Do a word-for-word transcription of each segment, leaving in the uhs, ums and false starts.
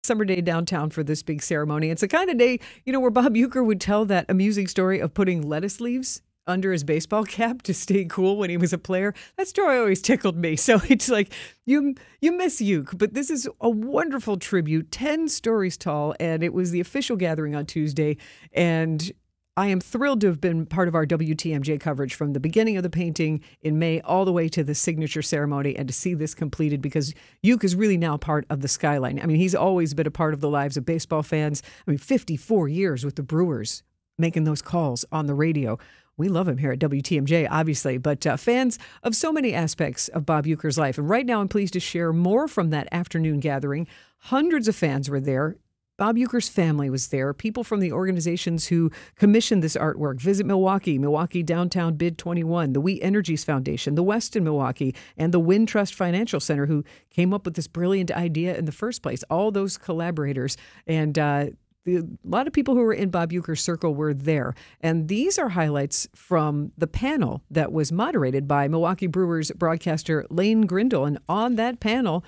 Summer day downtown for this big ceremony. It's the kind of day, you know, where Bob Uecker would tell that amusing story of putting lettuce leaves under his baseball cap to stay cool when he was a player. That story always tickled me. So it's like, you you miss Uke, but this is a wonderful tribute, ten stories tall, and it was the official gathering on Tuesday. And I am thrilled to have been part of our W T M J coverage from the beginning of the painting in May all the way to the signature ceremony, and to see this completed, because Uke is really now part of the skyline. I mean, he's always been a part of the lives of baseball fans. I mean, fifty-four years with the Brewers, making those calls on the radio. We love him here at W T M J, obviously, but uh, fans of so many aspects of Bob Uecker's life. And right now I'm pleased to share more from that afternoon gathering. Hundreds of fans were there. Bob Uecker's family was there. People from the organizations who commissioned this artwork: Visit Milwaukee, Milwaukee Downtown Bid twenty-one, the We Energies Foundation, the Westin Milwaukee, and the Wintrust Financial Center, who came up with this brilliant idea in the first place. All those collaborators. And uh, the, a lot of people who were in Bob Uecker's circle were there. And these are highlights from the panel that was moderated by Milwaukee Brewers broadcaster Lane Grindle. And on that panel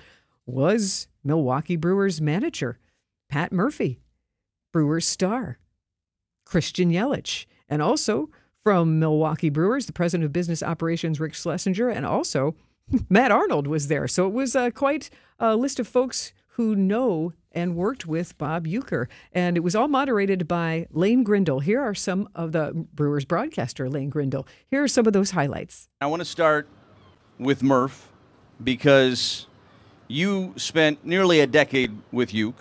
was Milwaukee Brewers manager Pat Murphy, Brewers star Christian Yelich, and also from Milwaukee Brewers, the president of business operations, Rick Schlesinger, and also Matt Arnold was there. So it was uh, quite a list of folks who know and worked with Bob Uecker. And it was all moderated by Lane Grindle. Here are some of the Brewers broadcaster, Lane Grindle. Here are some of those highlights. I want to start with Murph, because you spent nearly a decade with Uke,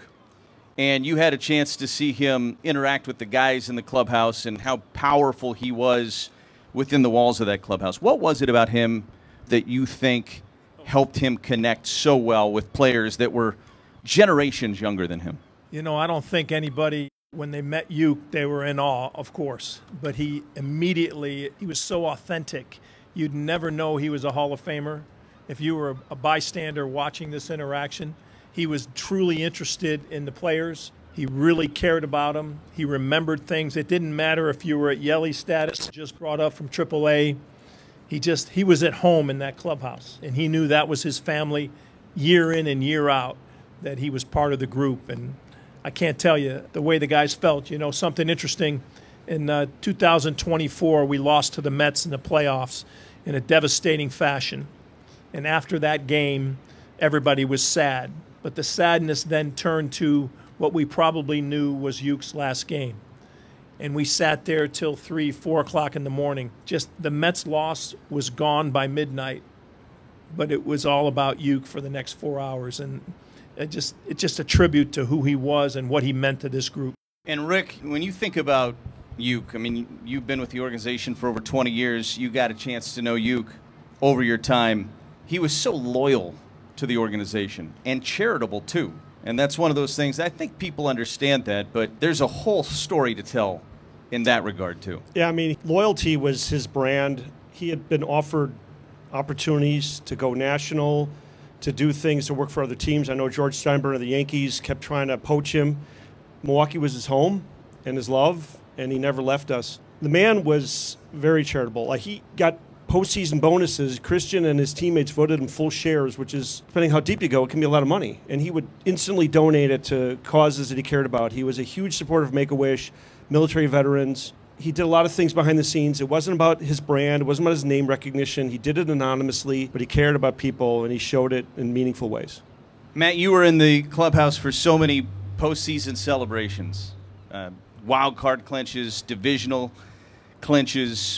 and you had a chance to see him interact with the guys in the clubhouse and how powerful he was within the walls of that clubhouse. What was it about him that you think helped him connect so well with players that were generations younger than him? You know, I don't think anybody, when they met Uke, they were in awe, of course. But he immediately, he was so authentic. You'd never know he was a Hall of Famer if you were a bystander watching this interaction. He was truly interested in the players. He really cared about them. He remembered things. It didn't matter if you were at Yelly status, just brought up from triple A. He just, he was at home in that clubhouse, and he knew that was his family year in and year out, that he was part of the group. And I can't tell you the way the guys felt. You know, something interesting, in uh, two thousand twenty-four, we lost to the Mets in the playoffs in a devastating fashion. And after that game, everybody was sad. But the sadness then turned to what we probably knew was Uke's last game. And we sat there till three, four o'clock in the morning. Just the Mets' loss was gone by midnight, but it was all about Uke for the next four hours. And it just it's just a tribute to who he was and what he meant to this group. And Rick, when you think about Uke, I mean, you've been with the organization for over twenty years. You got a chance to know Uke over your time. He was so loyal to the organization, and charitable too. And that's one of those things, I think people understand that, but there's a whole story to tell in that regard too. Yeah, I mean, loyalty was his brand. He had been offered opportunities to go national, to do things, to work for other teams. I know George Steinbrenner of the Yankees kept trying to poach him. Milwaukee was his home and his love, and he never left us. The man was very charitable. Like, he got postseason bonuses. Christian and his teammates voted him full shares, which is, depending how deep you go, it can be a lot of money. And he would instantly donate it to causes that he cared about. He was a huge supporter of Make-A-Wish, military veterans. He did a lot of things behind the scenes. It wasn't about his brand. It wasn't about his name recognition. He did it anonymously, but he cared about people, and he showed it in meaningful ways. Matt, you were in the clubhouse for so many postseason celebrations, uh, wild card clinches, divisional clinches,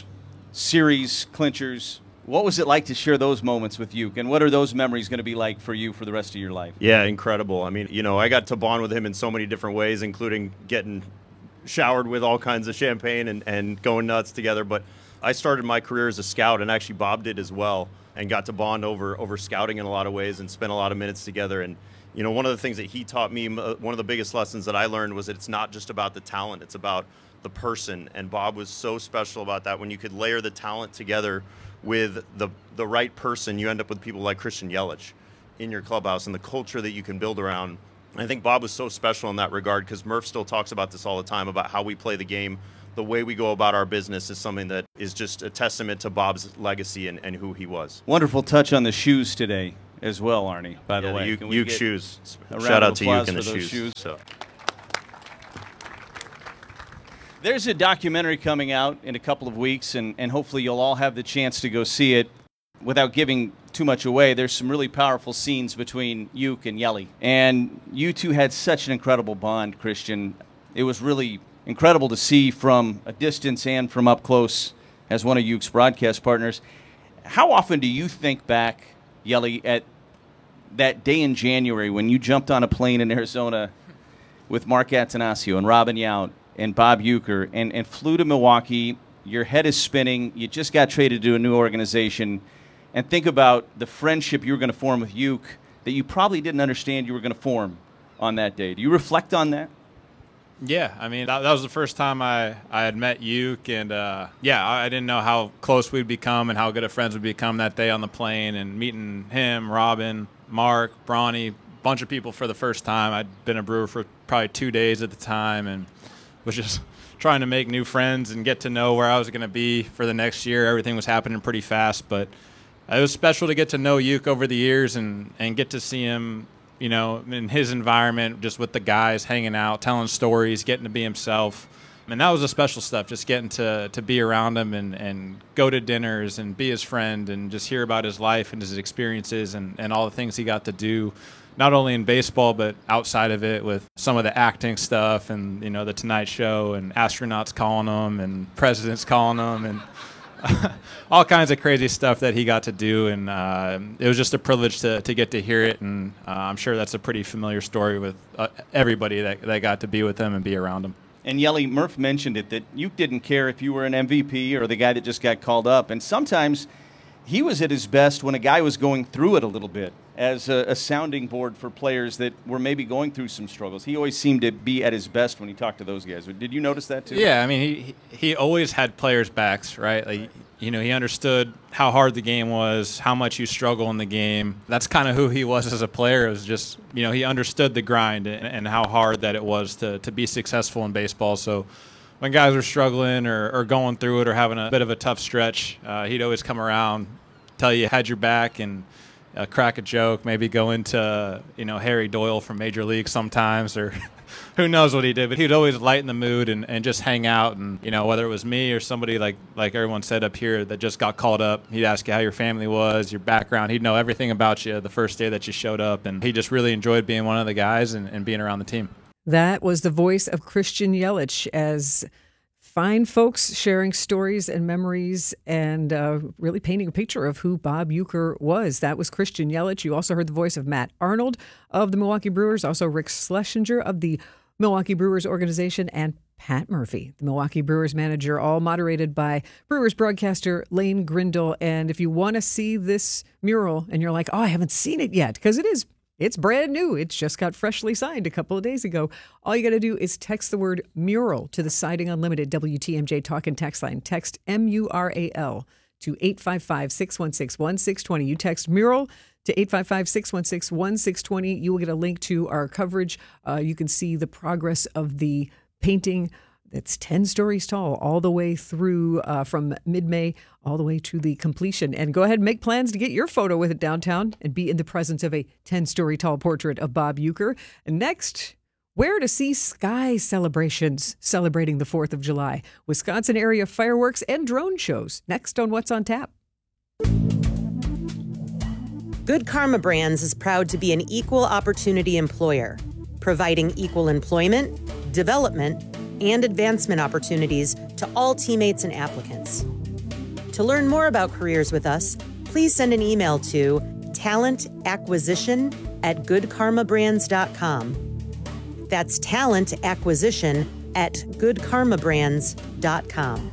series clinchers. What was it like to share those moments with Uke, and what are those memories going to be like for you for the rest of your life? Yeah, incredible. I mean, you know, I got to bond with him in so many different ways, including getting showered with all kinds of champagne and, and going nuts together. But I started my career as a scout, and actually Bob did as well, and got to bond over over scouting in a lot of ways and spent a lot of minutes together. And, you know, one of the things that he taught me, one of the biggest lessons that I learned, was that it's not just about the talent, it's about the person. And Bob was so special about that. When you could layer the talent together with the the right person, you end up with people like Christian Yelich in your clubhouse, and the culture that you can build around. And I think Bob was so special in that regard, because Murph still talks about this all the time, about how we play the game. The way we go about our business is something that is just a testament to Bob's legacy and, and who he was. Wonderful touch on the shoes today. as well, Arnie, by the Yeah, way. Uke, Can we Uke get shoes. a round Shout of out to applause Uke and for the those shoes. shoes? So. There's a documentary coming out in a couple of weeks, and, and hopefully you'll all have the chance to go see it. Without giving too much away, there's some really powerful scenes between Uke and Yelly. And you two had such an incredible bond, Christian. It was really incredible to see from a distance and from up close as one of Uke's broadcast partners. How often do you think back, Yelly, at that day in January when you jumped on a plane in Arizona with Mark Attanasio and Robin Yount and Bob Uecker and, and flew to Milwaukee? Your head is spinning. You just got traded to a new organization. And think about the friendship you were going to form with Uke that you probably didn't understand you were going to form on that day. Do you reflect on that? Yeah, I mean, that, that was the first time I, I had met Uke, and uh, yeah, I, I didn't know how close we'd become and how good of friends we'd become that day on the plane, and meeting him, Robin, Mark, Bronny, bunch of people for the first time. I'd been a Brewer for probably two days at the time and was just trying to make new friends and get to know where I was going to be for the next year. Everything was happening pretty fast, but it was special to get to know Uke over the years and, and get to see him, you know, in his environment, just with the guys hanging out, telling stories, getting to be himself. And that was the special stuff, just getting to, to be around him and, and go to dinners and be his friend and just hear about his life and his experiences and, and all the things he got to do, not only in baseball but outside of it with some of the acting stuff and, you know, the Tonight Show and astronauts calling him and presidents calling him and all kinds of crazy stuff that he got to do. And uh, it was just a privilege to, to get to hear it. And uh, I'm sure that's a pretty familiar story with uh, everybody that, that got to be with him and be around him. And Yelly, Murph mentioned it, that Uke didn't care if you were an M V P or the guy that just got called up. And sometimes he was at his best when a guy was going through it a little bit as a, a sounding board for players that were maybe going through some struggles. He always seemed to be at his best when he talked to those guys. Did you notice that too? Yeah, I mean, he he always had players' backs, right? Like, you know, he understood how hard the game was, how much you struggle in the game. That's kind of who he was as a player. It was just, you know, he understood the grind and, and how hard that it was to, to be successful in baseball. So when guys were struggling or, or going through it or having a bit of a tough stretch, uh, he'd always come around, tell you had your back, and uh, crack a joke, maybe go into, you know, Harry Doyle from Major League sometimes, or who knows what he did, but he'd always lighten the mood and, and just hang out. And, you know, whether it was me or somebody like, like everyone said up here that just got called up, he'd ask you how your family was, your background. He'd know everything about you the first day that you showed up. And he just really enjoyed being one of the guys and, and being around the team. That was the voice of Christian Yelich, as fine folks sharing stories and memories and uh, really painting a picture of who Bob Uecker was. That was Christian Yelich. You also heard the voice of Matt Arnold of the Milwaukee Brewers, also Rick Schlesinger of the Milwaukee Brewers organization, and Pat Murphy, the Milwaukee Brewers manager, all moderated by Brewers broadcaster Lane Grindle. And if you want to see this mural and you're like, oh, I haven't seen it yet, because it is It's brand new. It's just got freshly signed a couple of days ago. All you got to do is text the word mural to the Siding Unlimited W T M J talk and text line. Text M U R A L to eight five five, six one six, one six two zero. You text mural to eight five five, six one six, one six two zero. You will get a link to our coverage. Uh, you can see the progress of the painting. It's ten stories tall all the way through uh, from mid-May all the way to the completion. And go ahead and make plans to get your photo with it downtown and be in the presence of a ten-story tall portrait of Bob Uecker. And next, where to see sky celebrations celebrating the fourth of July. Wisconsin area fireworks and drone shows. Next on What's on Tap. Good Karma Brands is proud to be an equal opportunity employer, providing equal employment, development, and advancement opportunities to all teammates and applicants. To learn more about careers with us, please send an email to talentacquisition at good karma brands dot com. That's talent acquisition at good karma brands dot com.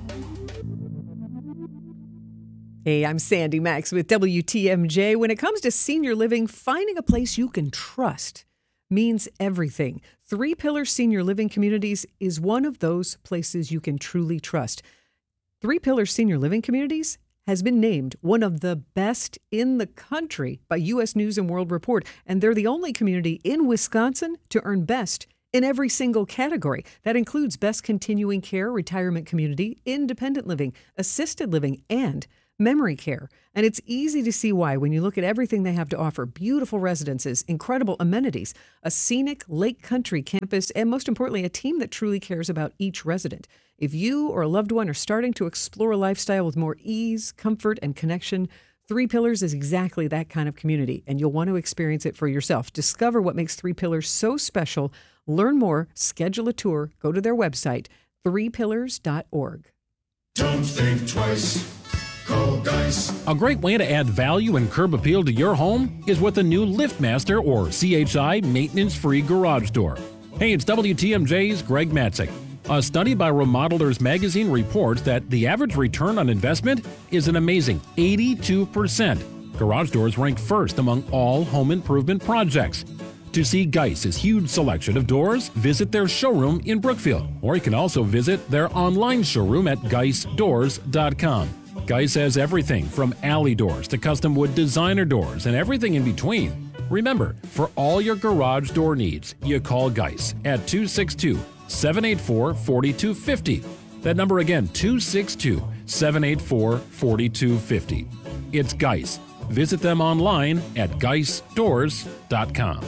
Hey, I'm Sandy Max with W T M J. When it comes to senior living, finding a place you can trust means everything. Three Pillar Senior Living Communities is one of those places you can truly trust. Three Pillar Senior Living Communities has been named one of the best in the country by U S News and World Report, and they're the only community in Wisconsin to earn best in every single category. That includes Best Continuing Care, Retirement Community, Independent Living, Assisted Living, and memory care. And it's easy to see why when you look at everything they have to offer. Beautiful residences, incredible amenities, a scenic lake country campus, and most importantly, a team that truly cares about each resident. If you or a loved one are starting to explore a lifestyle with more ease, comfort, and connection, Three Pillars is exactly that kind of community, and you'll want to experience it for yourself. Discover what makes Three Pillars so special. Learn more, schedule a tour, go to their website, three pillars dot org. Don't think twice. Call Geis. A great way to add value and curb appeal to your home is with a new LiftMaster or C H I maintenance-free garage door. Hey, it's W T M J's Greg Matzik. A study by Remodelers Magazine reports that the average return on investment is an amazing eighty-two percent. Garage doors rank first among all home improvement projects. To see Geis's huge selection of doors, visit their showroom in Brookfield, or you can also visit their online showroom at geis doors dot com. Geis has everything from alley doors to custom wood designer doors and everything in between. Remember, for all your garage door needs, you call Geis at two six two, seven eight four, four two five zero. That number again, two six two, seven eight four, four two five zero. It's Geis. Visit them online at geis doors dot com.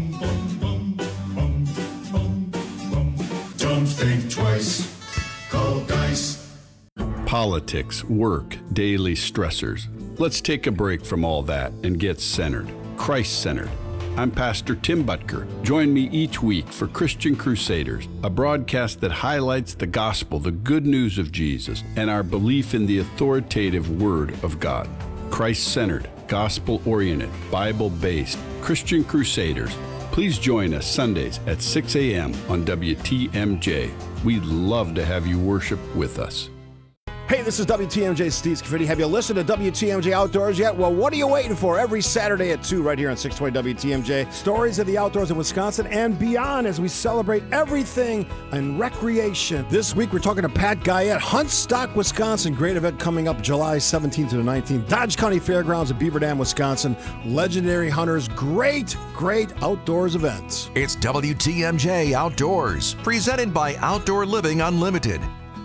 Don't think twice. Call Geis. Politics, work, daily stressors. Let's take a break from all that and get centered, Christ-centered. I'm Pastor Tim Butker. Join me each week for Christian Crusaders, a broadcast that highlights the gospel, the good news of Jesus, and our belief in the authoritative Word of God. Christ-centered, gospel-oriented, Bible-based Christian Crusaders. Please join us Sundays at six a.m. on W T M J. We'd love to have you worship with us. Hey, this is W T M J Steve Scaffidi. Have you listened to W T M J Outdoors yet? Well, what are you waiting for? Every Saturday at two right here on six twenty W T M J. Stories of the outdoors in Wisconsin and beyond as we celebrate everything in recreation. This week, we're talking to Pat Guyette, Huntstock, Wisconsin. Great event coming up July seventeenth to the nineteenth. Dodge County Fairgrounds at Beaver Dam, Wisconsin. Legendary hunters. Great, great outdoors events. It's W T M J Outdoors, presented by Outdoor Living Unlimited.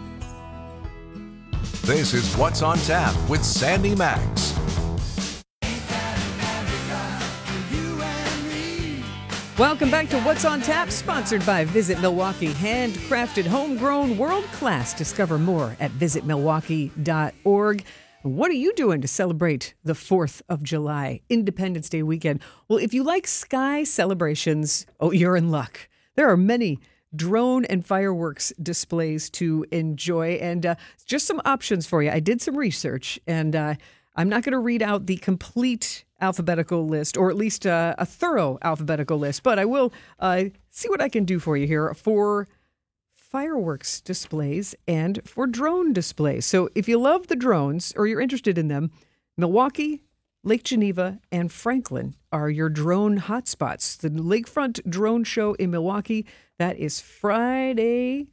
This is What's on Tap with Sandy Max. Welcome back to What's on Tap, sponsored by Visit Milwaukee. Handcrafted, homegrown, world-class. Discover more at visit milwaukee dot org. What are you doing to celebrate the fourth of July, Independence Day weekend? Well, if you like sky celebrations, oh, you're in luck. There are many drone and fireworks displays to enjoy, and uh, just some options for you. I did some research, and uh, I'm not going to read out the complete alphabetical list, or at least uh, a thorough alphabetical list, but I will uh, see what I can do for you here for fireworks displays and for drone displays. So if you love the drones or you're interested in them, Milwaukee, Lake Geneva, and Franklin are your drone hotspots. The Lakefront Drone Show in Milwaukee, that is Friday.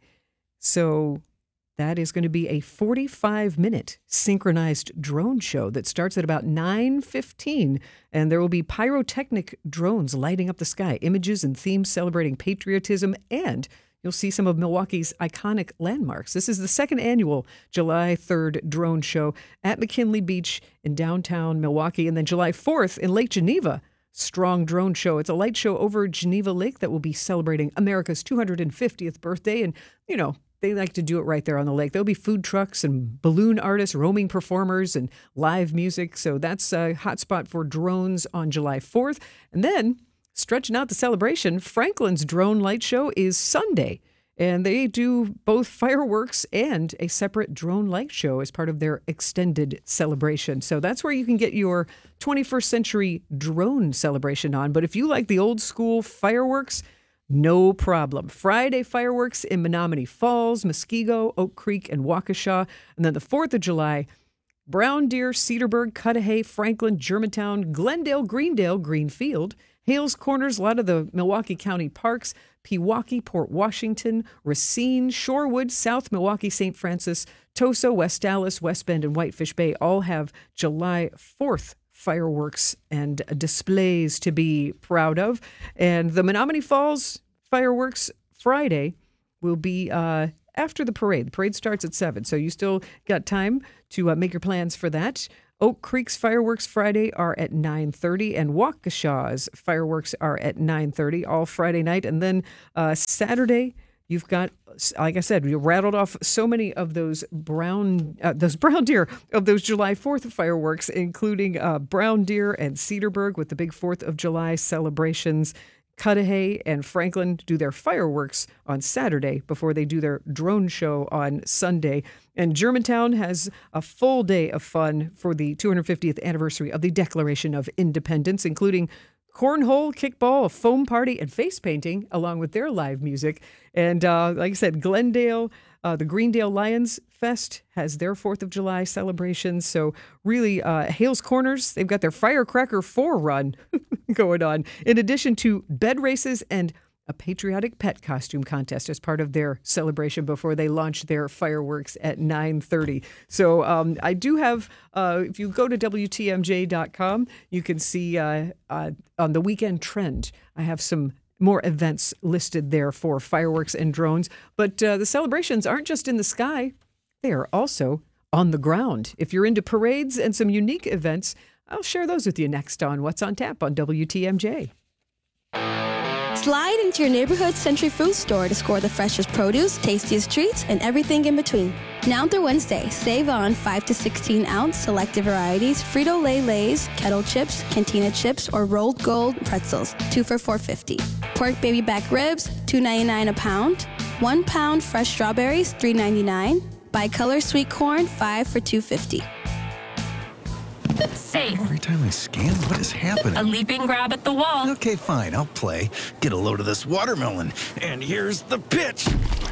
So that is going to be a forty-five minute synchronized drone show that starts at about nine fifteen. And there will be pyrotechnic drones lighting up the sky, images and themes celebrating patriotism, and you'll see some of Milwaukee's iconic landmarks. This is the second annual July third drone show at McKinley Beach in downtown Milwaukee. And then July fourth in Lake Geneva, Strong Drone Show. It's a light show over Geneva Lake that will be celebrating America's two hundred fiftieth birthday. And, you know, they like to do it right there on the lake. There'll be food trucks and balloon artists, roaming performers, and live music. So that's a hotspot for drones on July fourth. And then, stretching out the celebration, Franklin's Drone Light Show is Sunday. And they do both fireworks and a separate drone light show as part of their extended celebration. So that's where you can get your twenty-first century drone celebration on. But if you like the old school fireworks, no problem. Friday fireworks in Menominee Falls, Muskego, Oak Creek, and Waukesha. And then the fourth of July, Brown Deer, Cedarburg, Cudahy, Franklin, Germantown, Glendale, Greendale, Greenfield, Hales Corners, a lot of the Milwaukee County parks, Pewaukee, Port Washington, Racine, Shorewood, South Milwaukee, Saint Francis, Tosa, West Dallas, West Bend, and Whitefish Bay all have July fourth fireworks and displays to be proud of. And the Menominee Falls fireworks Friday will be uh, after the parade. The parade starts at seven, so you still got time to uh, make your plans for that. Oak Creek's fireworks Friday are at nine thirty, and Waukesha's fireworks are at nine thirty all Friday night. And then uh, Saturday, you've got, like I said, we rattled off so many of those brown, uh, those brown deer of those July fourth fireworks, including uh, Brown Deer and Cedarburg with the big fourth of July celebrations. Cudahy and Franklin do their fireworks on Saturday before they do their drone show on Sunday. And Germantown has a full day of fun for the two hundred fiftieth anniversary of the Declaration of Independence, including cornhole, kickball, a foam party, and face painting, along with their live music. And uh, like I said, Glendale, uh, the Greendale Lions Fest has their fourth of July celebrations. So really, uh, Hales Corners, they've got their Firecracker four run going on, in addition to bed races and a patriotic pet costume contest as part of their celebration before they launch their fireworks at nine thirty. So um, I do have, uh, if you go to W T M J dot com, you can see uh, uh, on the weekend trend, I have some more events listed there for fireworks and drones. But uh, the celebrations aren't just in the sky, they are also on the ground. If you're into parades and some unique events, I'll share those with you next on What's on Tap on W T M J. Slide into your neighborhood Century Food Store to score the freshest produce, tastiest treats, and everything in between. Now through Wednesday, save on five to sixteen ounce selected varieties, Frito-Lay Lay's, Kettle Chips, Cantina Chips, or Rolled Gold pretzels, two for four fifty. Pork baby back ribs, two ninety-nine a pound. One pound fresh strawberries, three ninety-nine. Bicolor sweet corn, five for two fifty. Safe. Every time I scan, what is happening? A leaping grab at the wall. Okay, fine, I'll play. Get a load of this watermelon. And here's the pitch.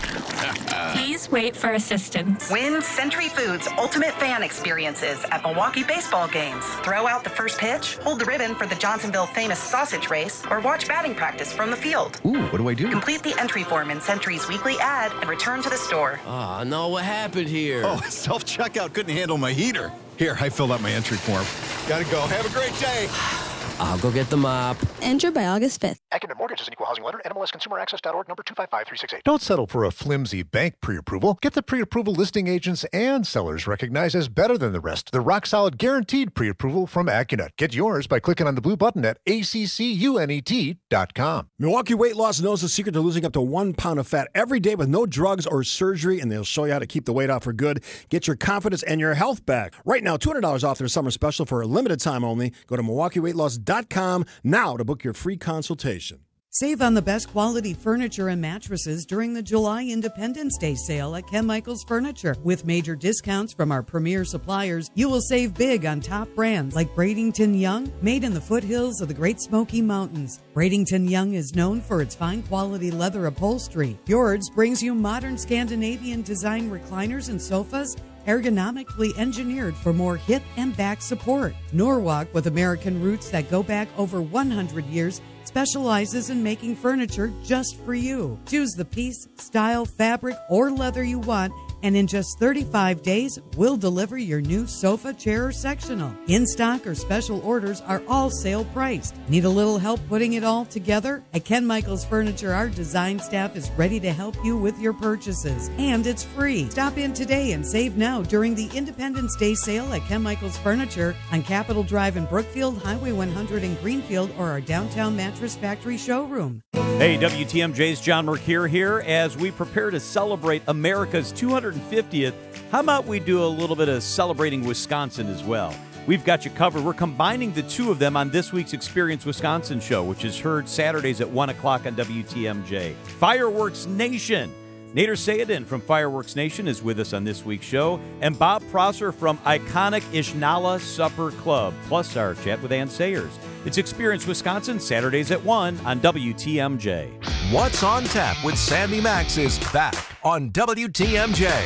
Please wait for assistance. Win Century Foods Ultimate Fan Experiences at Milwaukee baseball games. Throw out the first pitch, hold the ribbon for the Johnsonville famous sausage race, or watch batting practice from the field. Ooh, what do I do? Complete the entry form in Century's weekly ad and return to the store. Ah, oh, no, what happened here? Oh, self-checkout couldn't handle my heater. Here, I filled out my entry form. Gotta go. Have a great day. I'll go get the mop. Enter by August fifth. Acumen Mortgage is an equal housing lender. N M L S Consumer Access dot org, number two five five three six eight. Don't settle for a flimsy bank pre-approval. Get the pre-approval listing agents and sellers recognized as better than the rest. The rock-solid guaranteed pre-approval from Acunet. Get yours by clicking on the blue button at A C C U N E T dot com. Milwaukee Weight Loss knows the secret to losing up to one pound of fat every day with no drugs or surgery, and they'll show you how to keep the weight off for good. Get your confidence and your health back. Right now, two hundred dollars off their summer special for a limited time only. Go to Milwaukee Weight Loss dot com now to book your free consultation. Save on the best quality furniture and mattresses during the July Independence Day sale at Ken Michaels Furniture. With major discounts from our premier suppliers, you will save big on top brands like Bradington Young, made in the foothills of the Great Smoky Mountains. Bradington Young is known for its fine quality leather upholstery. Fjords brings you modern Scandinavian design recliners and sofas, ergonomically engineered for more hip and back support. Norwalk, with American roots that go back over one hundred years, specializes in making furniture just for you. Choose the piece, style, fabric, or leather you want, and in just thirty-five days, we'll deliver your new sofa, chair, or sectional. In-stock or special orders are all sale priced. Need a little help putting it all together? At Ken Michaels Furniture, our design staff is ready to help you with your purchases, and it's free. Stop in today and save now during the Independence Day sale at Ken Michaels Furniture on Capitol Drive in Brookfield, Highway one hundred in Greenfield, or our downtown Mattress Factory showroom. Hey, W T M J's John Mercure here. As we prepare to celebrate America's two hundred fiftieth, how about we do a little bit of celebrating Wisconsin as well? We've got you covered. We're combining the two of them on this week's Experience Wisconsin show, which is heard Saturdays at one o'clock on W T M J. Fireworks Nation. Nader Sayedin from Fireworks Nation is with us on this week's show, and Bob Prosser from iconic Ishnala Supper Club, plus our chat with Ann Sayers. It's Experience Wisconsin, Saturdays at one on W T M J. What's on Tap with Sandy Max is back on W T M J.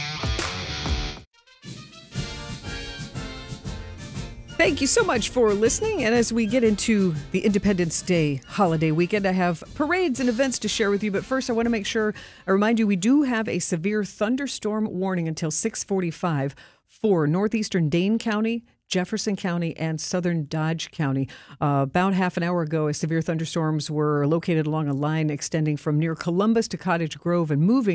Thank you so much for listening. And as we get into the Independence Day holiday weekend, I have parades and events to share with you. But first, I want to make sure I remind you we do have a severe thunderstorm warning until six forty-five for northeastern Dane County, Jefferson County, and southern Dodge County. Uh, about half an hour ago, a severe thunderstorms were located along a line extending from near Columbus to Cottage Grove and moving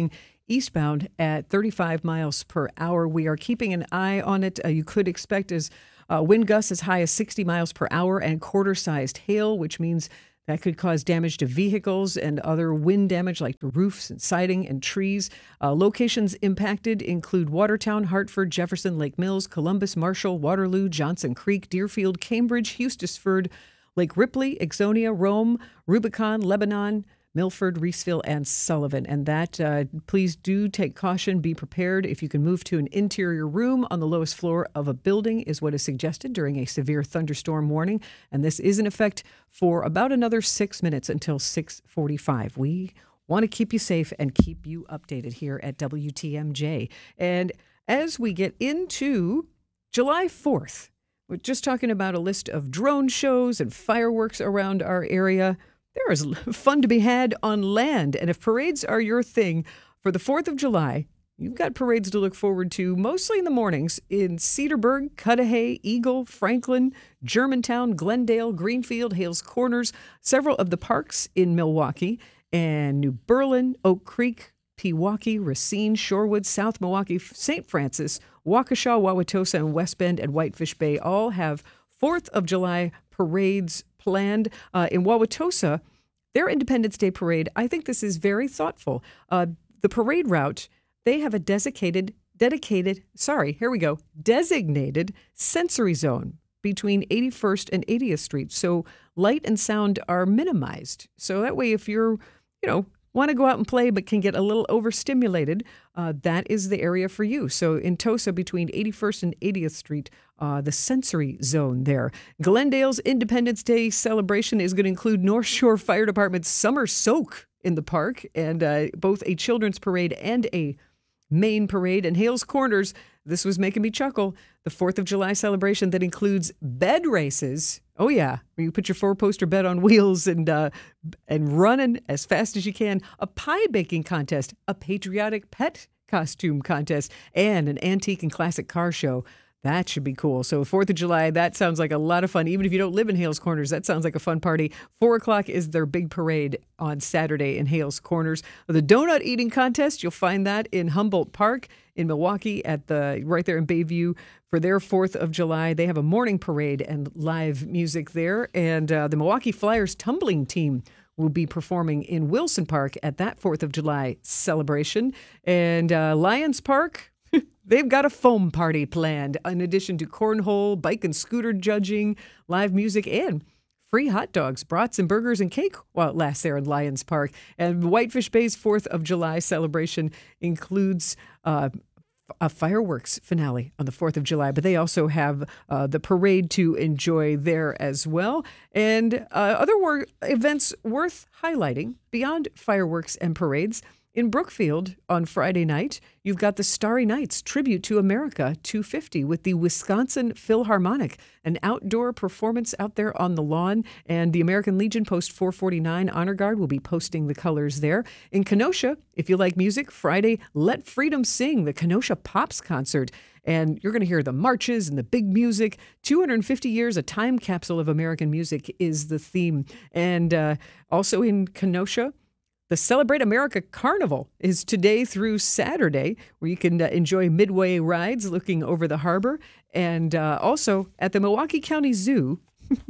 eastbound at thirty-five miles per hour. We are keeping an eye on it. Uh, you could expect as uh, wind gusts as high as sixty miles per hour and quarter-sized hail, which means that could cause damage to vehicles and other wind damage like roofs and siding and trees. Uh, locations impacted include Watertown, Hartford, Jefferson, Lake Mills, Columbus, Marshall, Waterloo, Johnson Creek, Deerfield, Cambridge, Hustisford, Lake Ripley, Ixonia, Rome, Rubicon, Lebanon, Milford, Reeseville, and Sullivan. And that, uh, please do take caution. Be prepared. If you can move to an interior room on the lowest floor of a building is what is suggested during a severe thunderstorm warning. And this is in effect for about another six minutes until six forty-five. We want to keep you safe and keep you updated here at W T M J. And as we get into July fourth, we're just talking about a list of drone shows and fireworks around our area. There is fun to be had on land. And if parades are your thing, for the fourth of July, you've got parades to look forward to, mostly in the mornings, in Cedarburg, Cudahy, Eagle, Franklin, Germantown, Glendale, Greenfield, Hales Corners, several of the parks in Milwaukee, and New Berlin, Oak Creek, Pewaukee, Racine, Shorewood, South Milwaukee, Saint Francis, Waukesha, Wauwatosa, and West Bend and Whitefish Bay all have fourth of July parades planned. Uh, in Wauwatosa, their Independence Day parade, I think this is very thoughtful. Uh, the parade route, they have a dedicated, dedicated, sorry, here we go, designated sensory zone between eighty-first and eightieth Street. So light and sound are minimized. So that way, if you're, you know, want to go out and play but can get a little overstimulated, uh, that is the area for you. So in Tosa, between eighty-first and eightieth Street, uh, the sensory zone there. Glendale's Independence Day celebration is going to include North Shore Fire Department's Summer Soak in the park, and uh, both a children's parade and a main parade. And Hales Corners, this was making me chuckle, the fourth of July celebration that includes bed races. Oh, yeah. Where you put your four-poster bed on wheels and uh, and running as fast as you can. A pie baking contest, a patriotic pet costume contest, and an antique and classic car show. That should be cool. So fourth of July, that sounds like a lot of fun. Even if you don't live in Hales Corners, that sounds like a fun party. four o'clock is their big parade on Saturday in Hales Corners. The donut eating contest, you'll find that in Humboldt Park in Milwaukee at the right there in Bayview for their fourth of July. They have a morning parade and live music there. And uh, the Milwaukee Flyers tumbling team will be performing in Wilson Park at that fourth of July celebration. And uh, Lions Park, they've got a foam party planned in addition to cornhole, bike and scooter judging, live music, and free hot dogs, brats, and burgers and cake while it lasts there in Lions Park. And Whitefish Bay's fourth of July celebration includes uh, a fireworks finale on the fourth of July, but they also have uh, the parade to enjoy there as well. And uh, other wor- events worth highlighting beyond fireworks and parades. In Brookfield on Friday night, you've got the Starry Nights Tribute to America two fifty with the Wisconsin Philharmonic, an outdoor performance out there on the lawn. And the American Legion Post four forty-nine Honor Guard will be posting the colors there. In Kenosha, if you like music, Friday, Let Freedom Sing, the Kenosha Pops concert. And you're going to hear the marches and the big music. two hundred fifty years, a time capsule of American music is the theme. And uh, also in Kenosha, the Celebrate America Carnival is today through Saturday, where you can uh, enjoy midway rides looking over the harbor. And uh, also at the Milwaukee County Zoo,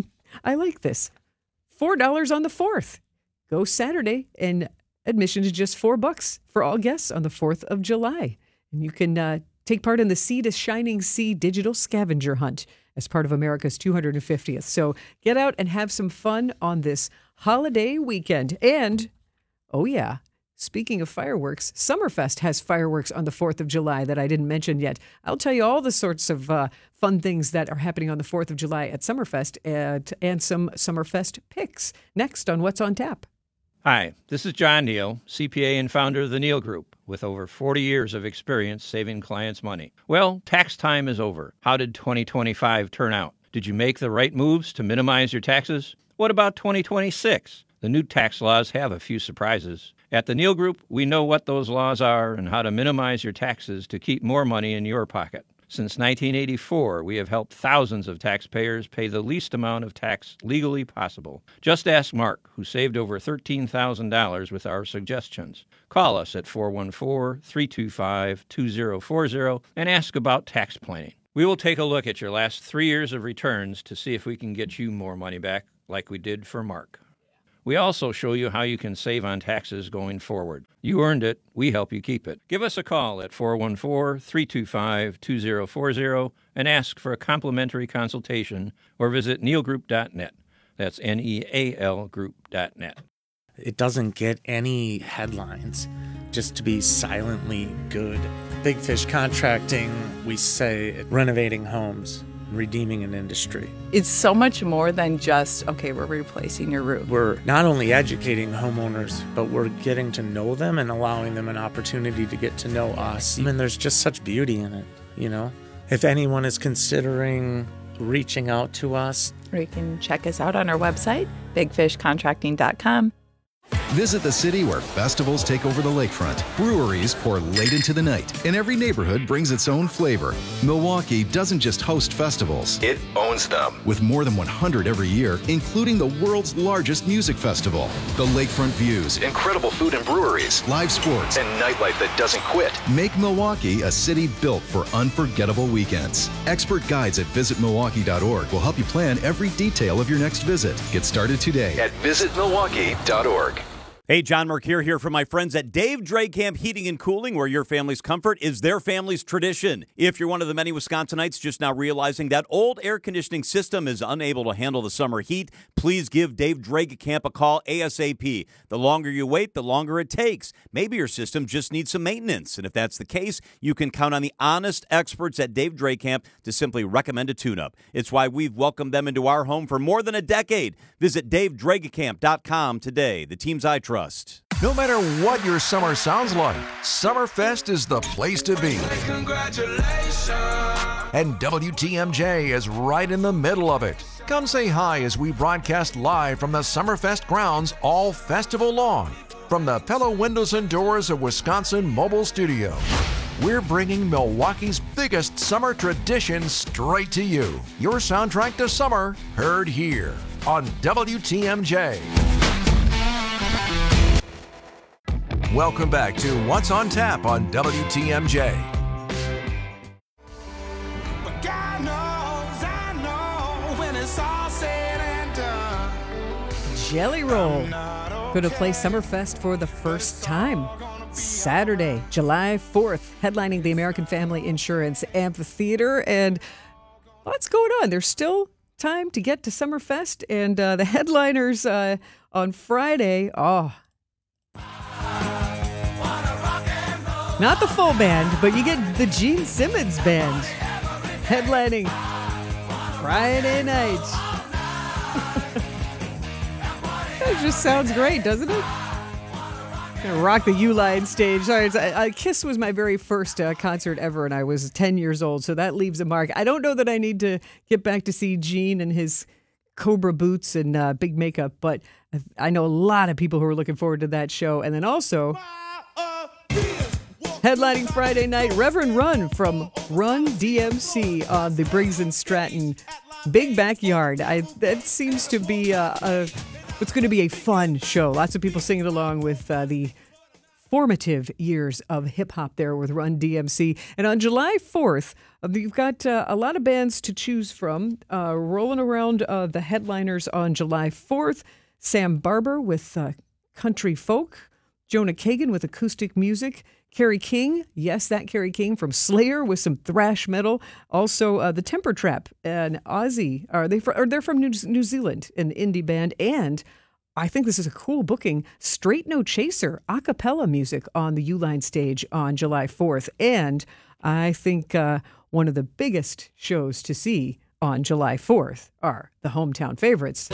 I like this, four dollars on the fourth. Go Saturday, and admission is just four bucks for all guests on the fourth of July. And you can uh, take part in the Sea to Shining Sea digital scavenger hunt as part of America's two hundred fiftieth. So get out and have some fun on this holiday weekend. And oh, yeah. Speaking of fireworks, Summerfest has fireworks on the fourth of July that I didn't mention yet. I'll tell you all the sorts of uh, fun things that are happening on the fourth of July at Summerfest and, and some Summerfest picks next on What's on Tap. Hi, this is John Neal, C P A and founder of the Neal Group, with over forty years of experience saving clients money. Well, tax time is over. How did twenty twenty-five turn out? Did you make the right moves to minimize your taxes? What about twenty twenty-six? The new tax laws have a few surprises. At the Neal Group, we know what those laws are and how to minimize your taxes to keep more money in your pocket. Since nineteen eighty-four, we have helped thousands of taxpayers pay the least amount of tax legally possible. Just ask Mark, who saved over thirteen thousand dollars with our suggestions. Call us at four one four, three two five, two zero four zero and ask about tax planning. We will take a look at your last three years of returns to see if we can get you more money back like we did for Mark. We also show you how you can save on taxes going forward. You earned it. We help you keep it. Give us a call at four one four, three two five, two zero four zero and ask for a complimentary consultation or visit neal group dot net. That's N E A L group dot net. It doesn't get any headlines just to be silently good. Big Fish Contracting, we say renovating homes, redeeming an industry. It's so much more than just, okay, we're replacing your roof. We're not only educating homeowners, but we're getting to know them and allowing them an opportunity to get to know us. And there's just such beauty in it, you know? If anyone is considering reaching out to us, or you can check us out on our website, big fish contracting dot com. Visit the city where festivals take over the lakefront. Breweries pour late into the night, and every neighborhood brings its own flavor. Milwaukee doesn't just host festivals, it owns them. With more than one hundred every year, including the world's largest music festival. The lakefront views, incredible food and breweries, live sports, and nightlife that doesn't quit make Milwaukee a city built for unforgettable weekends. Expert guides at visit milwaukee dot org will help you plan every detail of your next visit. Get started today at visit milwaukee dot org. Hey, John Mercure here from my friends at Dave Dragamp Heating and Cooling, where your family's comfort is their family's tradition. If you're one of the many Wisconsinites just now realizing that old air conditioning system is unable to handle the summer heat, please give Dave Dragamp a call ASAP. The longer you wait, the longer it takes. Maybe your system just needs some maintenance, and if that's the case, you can count on the honest experts at Dave Dragamp to simply recommend a tune-up. It's why we've welcomed them into our home for more than a decade. Visit dave dragamp dot com today. The teams I trust. No matter what your summer sounds like, Summerfest is the place to be. Congratulations! And W T M J is right in the middle of it. Come say hi as we broadcast live from the Summerfest grounds all festival long. From the Pella Windows and Doors of Wisconsin Mobile Studio, we're bringing Milwaukee's biggest summer tradition straight to you. Your soundtrack to summer, heard here on W T M J. Welcome back to What's on Tap on W T M J. Jelly Roll going to play Summerfest for the first time. Saturday, July fourth, headlining the American Family Insurance Amphitheater. And lots going on. There's still time to get to Summerfest. And uh, the headliners uh, on Friday, oh, not the full band, but you get the Gene Simmons Band headlining Friday night. That just sounds great, doesn't it? Gonna rock the U-Line stage. Sorry, it's, uh, Kiss was my very first uh, concert ever, and I was ten years old, so that leaves a mark. I don't know that I need to get back to see Gene and his Cobra boots and uh, big makeup, but I know a lot of people who are looking forward to that show. And then also, headlining Friday night, Reverend Run from Run D M C on the Briggs and Stratton Big Backyard. I, that seems to be uh, a, it's going to be a fun show. Lots of people singing along with uh, the formative years of hip-hop there with Run D M C. And on July fourth, uh, you've got uh, a lot of bands to choose from. Uh, rolling around uh, the headliners on July fourth, Sam Barber with uh, Country Folk, Jonah Kagan with acoustic music, Kerry King, yes, that Kerry King from Slayer with some thrash metal. Also, uh, the Temper Trap and Ozzy. Are they? Fr- or they're from New, New Zealand, an indie band. And I think this is a cool booking. Straight No Chaser, a cappella music on the U-Line stage on July fourth. And I think uh, one of the biggest shows to see on July fourth are the hometown favorites.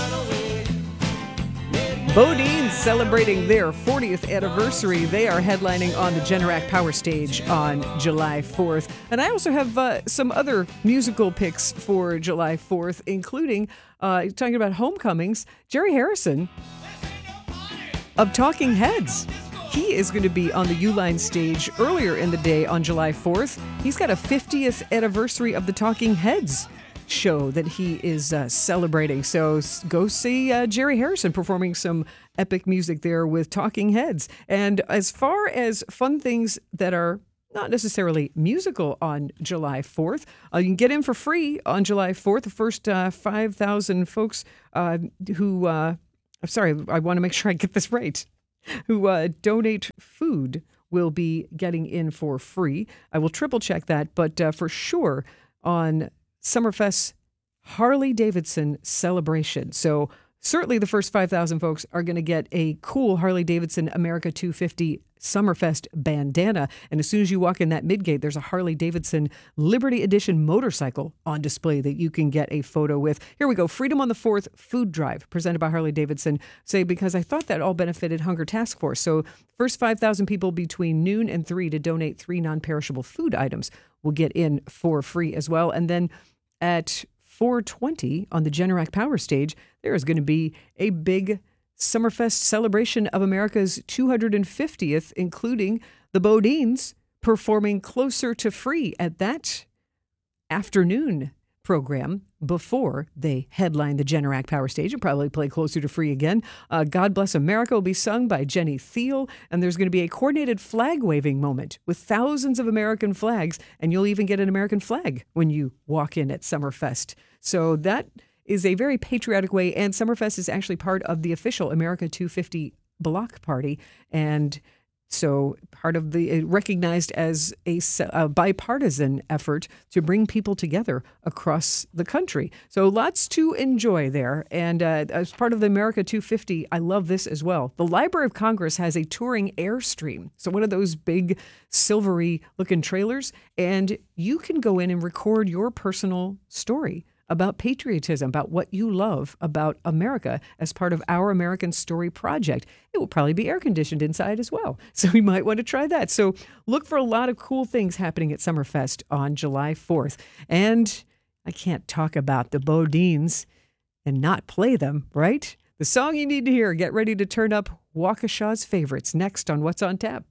Bodine celebrating their fortieth anniversary. They are headlining on the Generac Power Stage on July fourth. And I also have uh, some other musical picks for July fourth, including, uh, talking about homecomings, Jerry Harrison of Talking Heads. he is going to be on the Uline stage earlier in the day on July fourth. He's got a fiftieth anniversary of the Talking Heads show that he is uh, celebrating. So go see uh, Jerry Harrison performing some epic music there with Talking Heads. And as far as fun things that are not necessarily musical on July fourth, uh, you can get in for free on July fourth. The first uh, five thousand folks uh, who, uh, I'm sorry, I want to make sure I get this right, who uh, donate food will be getting in for free. I will triple check that, but uh, for sure on Summerfest Harley-Davidson celebration. So certainly the first five thousand folks are going to get a cool Harley-Davidson America two fifty Summerfest bandana. And as soon as you walk in that midgate, there's a Harley-Davidson Liberty Edition motorcycle on display that you can get a photo with. Here we go. Freedom on the fourth food drive presented by Harley-Davidson. Say, because I thought that all benefited Hunger Task Force. So first five thousand people between noon and three to donate three non-perishable food items will get in for free as well. And then at four twenty on the Generac Power Stage, there is going to be a big Summerfest celebration of America's two hundred fiftieth, including the Bodines performing Closer to Free at that afternoon program before they headline the Generac Power Stage and probably play Closer to Free again. Uh, God Bless America will be sung by Jenny Thiel, and there's going to be a coordinated flag waving moment with thousands of American flags, and you'll even get an American flag when you walk in at Summerfest. So that is a very patriotic way, and Summerfest is actually part of the official America two fifty block party, and so part of the recognized as a, a bipartisan effort to bring people together across the country. So lots to enjoy there. And uh, as part of the America two fifty, I love this as well. The Library of Congress has a touring Airstream. So one of those big silvery looking trailers, and you can go in and record your personal story about patriotism, about what you love about America as part of our American Story project. It will probably be air conditioned inside as well. So you might want to try that. So look for a lot of cool things happening at Summerfest on July fourth. And I can't talk about the Bodines and not play them, right? The song you need to hear. Get ready to turn up Waukesha's favorites next on What's on Tap.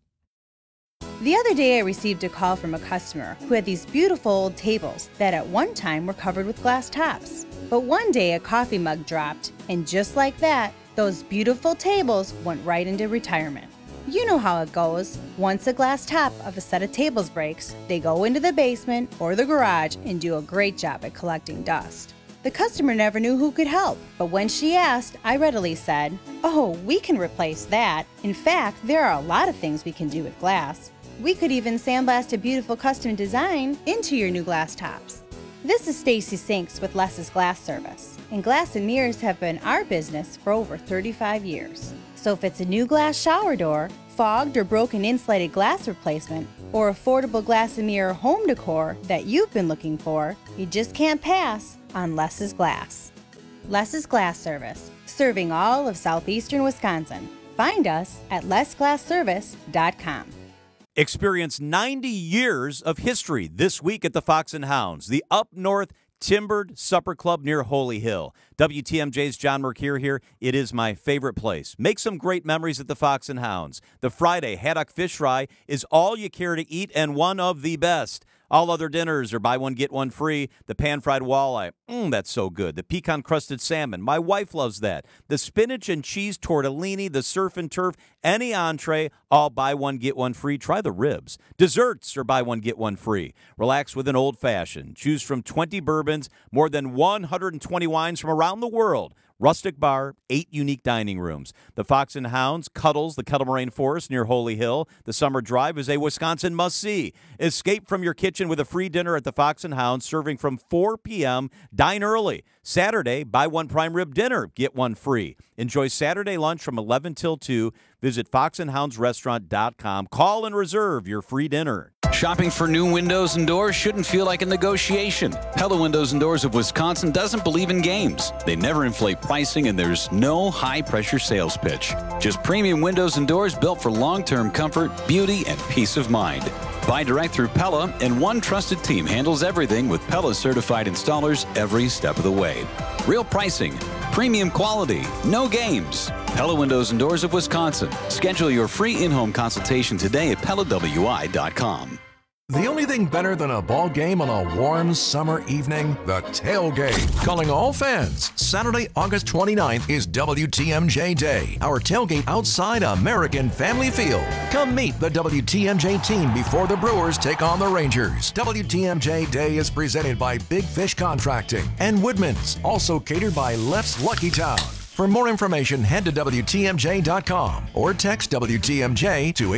The other day I received a call from a customer who had these beautiful old tables that at one time were covered with glass tops. But one day a coffee mug dropped, and just like that, those beautiful tables went right into retirement. You know how it goes. Once a glass top of a set of tables breaks, they go into the basement or the garage and do a great job at collecting dust. The customer never knew who could help, but when she asked, I readily said, "Oh, we can replace that. In fact, there are a lot of things we can do with glass. We could even sandblast a beautiful custom design into your new glass tops." This is Stacy Sinks with Les's Glass Service, and glass and mirrors have been our business for over thirty-five years. So if it's a new glass shower door, fogged or broken insulated glass replacement, or affordable glass and mirror home decor that you've been looking for, you just can't pass on Les's Glass. Les's Glass Service, serving all of southeastern Wisconsin. Find us at les glass service dot com. Experience ninety years of history this week at the Fox and Hounds, the Up North Timbered Supper Club near Holy Hill. W T M J's John Mercure here. It is my favorite place. Make some great memories at the Fox and Hounds. The Friday haddock fish fry is all you care to eat and one of the best. All other dinners are buy one, get one free. The pan-fried walleye, mmm, that's so good. The pecan-crusted salmon, my wife loves that. The spinach and cheese tortellini, the surf and turf, any entree, all buy one, get one free. Try the ribs. Desserts are buy one, get one free. Relax with an old-fashioned. Choose from twenty bourbons, more than one hundred twenty wines from around the world. Rustic bar, eight unique dining rooms. The Fox and Hounds cuddles the Kettle Moraine Forest near Holy Hill. The summer drive is a Wisconsin must-see. Escape from your kitchen with a free dinner at the Fox and Hounds, serving from four p.m. Dine early. Saturday, buy one prime rib dinner, get one free. Enjoy Saturday lunch from eleven till two. Visit fox and hounds restaurant dot com. Call and reserve your free dinner. Shopping for new windows and doors shouldn't feel like a negotiation. Pella Windows and Doors of Wisconsin doesn't believe in games. They never inflate pricing, and there's no high-pressure sales pitch. Just premium windows and doors built for long-term comfort, beauty, and peace of mind. Buy direct through Pella, and one trusted team handles everything with Pella-certified installers every step of the way. Real pricing, premium quality, no games. Pella Windows and Doors of Wisconsin. Schedule your free in-home consultation today at Pella W I dot com. The only thing better than a ball game on a warm summer evening? The tailgate. Calling all fans, Saturday, August twenty-ninth is W T M J Day, our tailgate outside American Family Field. Come meet the W T M J team before the Brewers take on the Rangers. W T M J Day is presented by Big Fish Contracting and Woodman's, also catered by Left's Lucky Town. For more information, head to W T M J dot com or text W T M J to